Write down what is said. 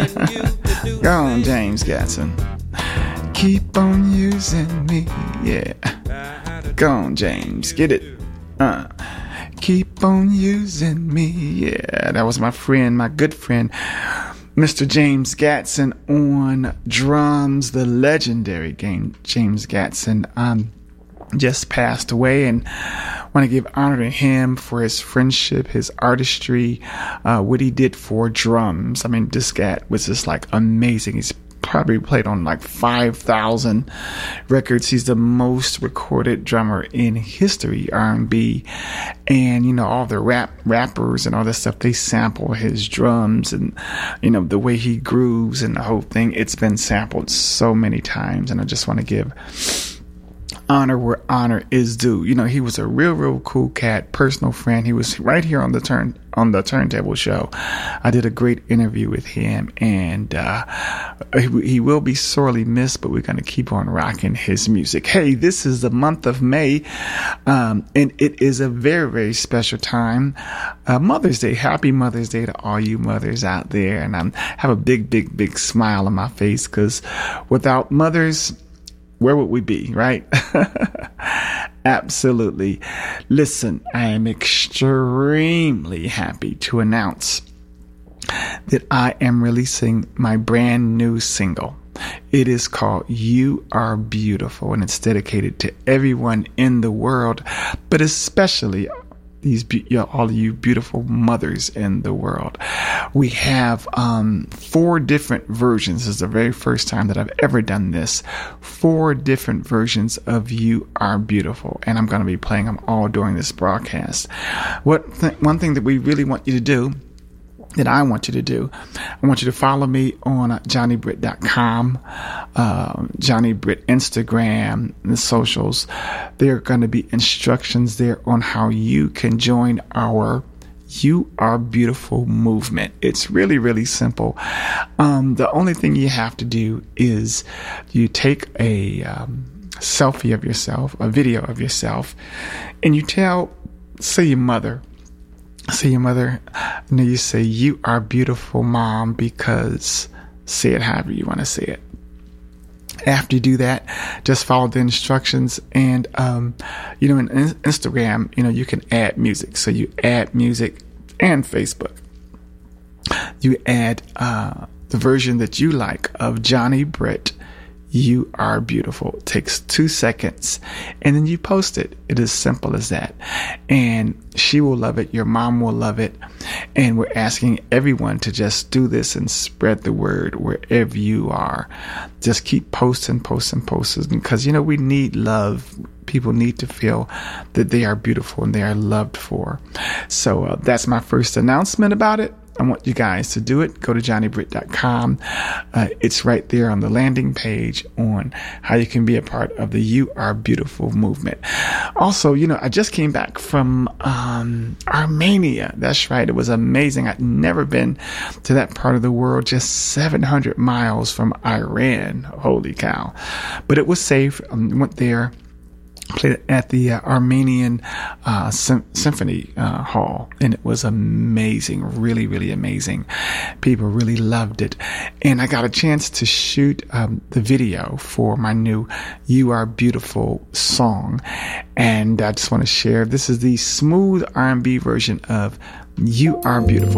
Go on, James Gatson. Keep on using me, yeah. Go on, James, get it. Keep on using me, yeah. That was my friend, my good friend, Mr. James Gatson on drums, the legendary James Gatson. Just passed away, and want to give honor to him for his friendship, his artistry, what he did for drums. I mean, this guy was just like amazing. He's probably played on like 5,000 records. He's the most recorded drummer in history, R&B, and you know, all the rappers and all that stuff, they sample his drums, and you know, the way he grooves and the whole thing, it's been sampled so many times. And I just want to give honor where honor is due. You know, he was a real cool cat, personal friend. He was right here on the Turntable Show. I did a great interview with him, and he will be sorely missed, but we're going to keep on rocking his music. Hey, this is the month of May, and it is a very special time. Mother's Day. Happy Mother's Day to all you mothers out there. And I have a big smile on my face, because without mothers, where would we be, right? Absolutely. Listen, I am extremely happy to announce that I am releasing my brand new single. It is called You Are Beautiful, and it's dedicated to everyone in the world, but especially all of you beautiful mothers in the world. We have 4 different versions. This is the very first time that I've ever done this. 4 different versions of You Are Beautiful, and I'm going to be playing them all during this broadcast. One thing that we really want you to do, that I want you to do, I want you to follow me on JohnnyBritt.com, Johnny Britt Instagram, and the socials. There are going to be instructions there on how you can join our You Are Beautiful movement. It's really simple. The only thing you have to do is you take a selfie of yourself, a video of yourself, and you say your mother, and then you say, "You are beautiful, Mom," because, say it however you want to say it. After you do that, just follow the instructions. And, in Instagram, you can add music. So you add music, and Facebook. You add the version that you like of Johnny Britt, You Are Beautiful. It takes 2 seconds, and then you post it. It is simple as that. And she will love it. Your mom will love it. And we're asking everyone to just do this and spread the word wherever you are. Just keep posting, because, we need love. People need to feel that they are beautiful and they are loved for. So that's my first announcement about it. I want you guys to do it. Go to JohnnyBritt.com. It's right there on the landing page on how you can be a part of the You Are Beautiful movement. Also, I just came back from Armenia. That's right. It was amazing. I'd never been to that part of the world, just 700 miles from Iran. Holy cow. But it was safe. Went there. Played at the Armenian Symphony Hall, and it was amazing, really amazing. People really loved it, and I got a chance to shoot the video for my new You Are Beautiful song, and I just want to share, this is the smooth R&B version of You Are Beautiful.